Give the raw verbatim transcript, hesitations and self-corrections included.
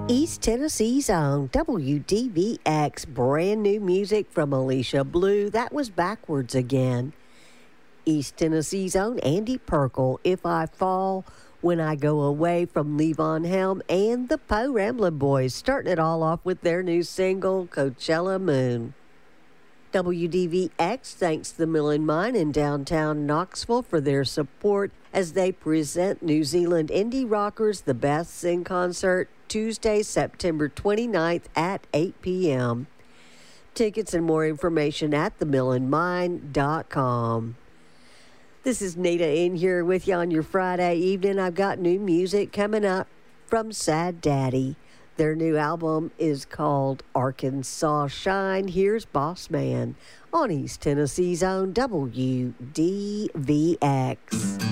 East Tennessee's own W D V X, brand new music from Alicia Blue. That was Backwards Again. East Tennessee's own Andy Perkle, If I Fall When I Go Away from Levon Helm, and the Poe Ramblin' Boys, starting it all off with their new single, Coachella Moon. W D V X thanks the Mill and Mine in downtown Knoxville for their support as they present New Zealand indie rockers The Beths in concert Tuesday, September twenty-ninth at eight p.m. Tickets and more information at the mill and mine dot com. This is Nita in here with you on your Friday evening. I've got new music coming up from Sad Daddy. Their new album is called Arkansas Shine. Here's Boss Man on East Tennessee's own W D V X.